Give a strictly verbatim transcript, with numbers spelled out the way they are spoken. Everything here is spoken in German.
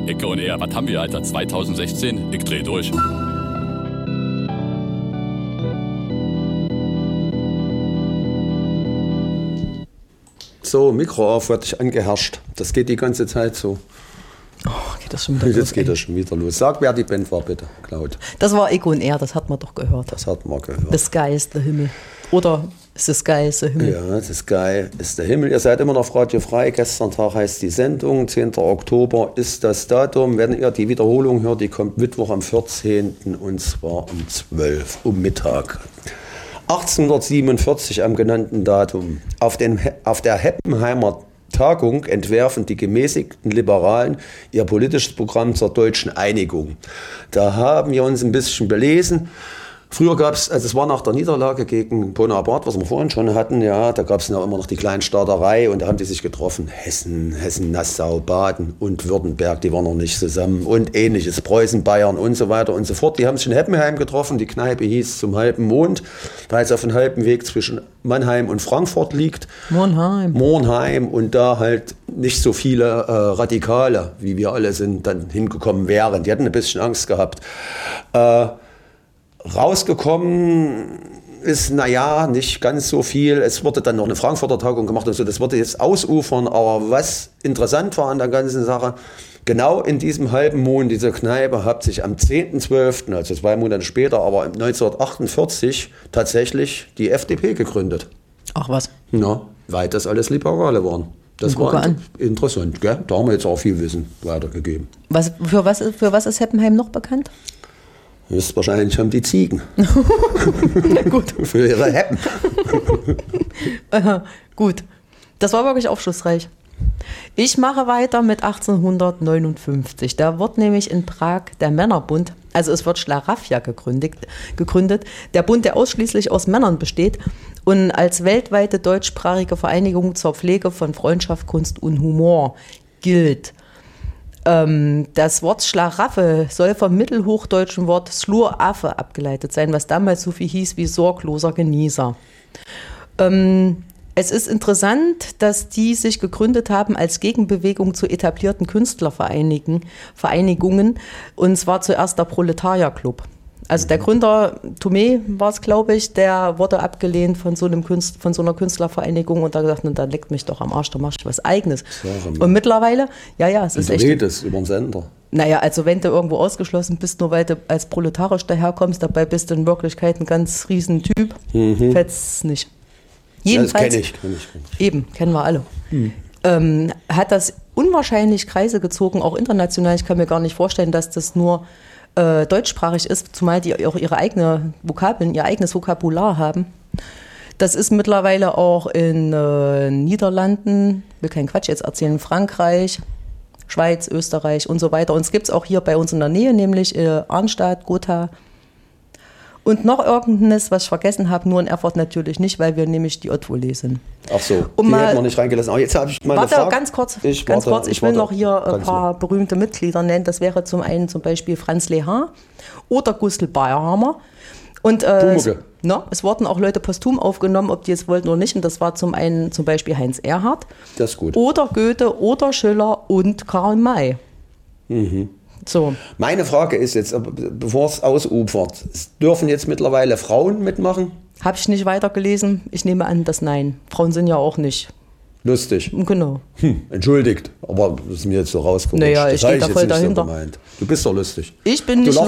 Ecke und Er, was haben wir, Alter? zwanzig sechzehn? Ich dreh durch. So, Mikro auf, wird dich angeherrscht. Das geht die ganze Zeit so. Oh, geht das schon wieder los? Jetzt geht das schon wieder los. Sag, wer die Band war, bitte, Claude. Das war Ecke und Er, das hat man doch gehört. Das hat man gehört. The Sky ist der Himmel. Oder The Sky ist der Himmel. Ja, The Sky ist der Himmel. Ihr seid immer noch radiofrei. Gestern Tag heißt die Sendung. zehnter Oktober ist das Datum. Wenn ihr die Wiederholung hört, die kommt Mittwoch am vierzehnten und zwar um zwölf Uhr um Mittag. achtzehnhundertsiebenundvierzig am genannten Datum. Auf, den, auf der Heppenheimer Tagung entwerfen die gemäßigten Liberalen ihr politisches Programm zur deutschen Einigung. Da haben wir uns ein bisschen belesen. Früher gab es, also es war nach der Niederlage gegen Bonaparte, was wir vorhin schon hatten, ja, da gab es ja immer noch die Kleinstaaterei und da haben die sich getroffen. Hessen, Hessen, Nassau, Baden und Württemberg, die waren noch nicht zusammen und ähnliches, Preußen, Bayern und so weiter und so fort. Die haben sich in Heppenheim getroffen, die Kneipe hieß Zum halben Mond, weil es auf einem halben Weg zwischen Mannheim und Frankfurt liegt. Monheim. Monheim und da halt nicht so viele äh, Radikale, wie wir alle sind, dann hingekommen wären. Die hatten ein bisschen Angst gehabt. Äh, Rausgekommen ist, naja, nicht ganz so viel. Es wurde dann noch eine Frankfurter Tagung gemacht und so. Das wurde jetzt ausufern. Aber was interessant war an der ganzen Sache, genau in diesem halben Mond, diese Kneipe, hat sich am zehnten zwölften, also zwei Monate später, aber neunzehnhundertachtundvierzig interesslich die F D P gegründet. Ach was. Na, weil das alles Liberale waren. Das Und gucke war an. interessant, gell? Da haben wir jetzt auch viel Wissen weitergegeben. Was, für, was, für was ist Heppenheim noch bekannt? Höchstwahrscheinlich haben die Ziegen. Na gut. Für ihre Heppen. Aha, gut. Das war wirklich aufschlussreich. Ich mache weiter mit achtzehnhundertneunundfünfzig. Da wird nämlich in Prag der Männerbund, also es wird Schlaraffia gegründet, gegründet, der Bund, der ausschließlich aus Männern besteht und als weltweite deutschsprachige Vereinigung zur Pflege von Freundschaft, Kunst und Humor gilt. Das Wort Schlaraffe soll vom mittelhochdeutschen Wort Sluraffe abgeleitet sein, was damals so viel hieß wie sorgloser Genießer. Ähm, es ist interessant, dass die sich gegründet haben als Gegenbewegung zu etablierten Künstlervereinigungen, und zwar zuerst der Proletarierclub. Also der Gründer, Thomé war es, glaube ich, der wurde abgelehnt von so, einem Künstler, von so einer Künstlervereinigung und da gesagt, na, dann leckt mich doch am Arsch, da mach ich was Eigenes. Und mittlerweile, ja, ja, es ist echt... Du redest über den Sender. Naja, also wenn du irgendwo ausgeschlossen bist, nur weil du als proletarisch daherkommst, dabei bist du in Wirklichkeit ein ganz riesen Typ, mhm. fällt's nicht. Jedenfalls, ja, das kenn ich, kenn ich, kenn ich. Eben, kennen wir alle. Mhm. Ähm, hat das unwahrscheinlich Kreise gezogen, auch international. Ich kann mir gar nicht vorstellen, dass das nur äh, deutschsprachig ist, zumal die auch ihre eigene Vokabeln, ihr eigenes Vokabular haben. Das ist mittlerweile auch in äh, Niederlanden, will keinen Quatsch jetzt erzählen, Frankreich, Schweiz, Österreich und so weiter. Und es gibt es auch hier bei uns in der Nähe, nämlich äh, Arnstadt, Gotha. Und noch irgendeines, was ich vergessen habe, nur in Erfurt natürlich nicht, weil wir nämlich die Haute-Volée sind. Ach so, um die mal, hätten wir nicht reingelassen. Aber jetzt habe ich mal eine warte, Frage. ganz kurz, ich, ganz warte, kurz. Ich, ich will warte. noch hier ein Ganz paar so. berühmte Mitglieder nennen. Das wäre zum einen zum Beispiel Franz Lehar oder Gustl Bayerhammer. Und äh, es, no, es wurden auch Leute posthum aufgenommen, ob die es wollten oder nicht. Und das war zum einen zum Beispiel Heinz Erhardt. Das ist gut. Oder Goethe oder Schiller und Karl May. Mhm. So. Meine Frage ist jetzt, bevor es ausufert, dürfen jetzt mittlerweile Frauen mitmachen? Habe ich nicht weitergelesen. Ich nehme an, dass nein. Frauen sind ja auch nicht. Lustig. Genau. Hm, entschuldigt, aber das ist mir jetzt so rausgerutscht. Naja, das ich stehe da voll jetzt nicht dahinter. So gemeint. Du bist doch lustig. Ich bin du nicht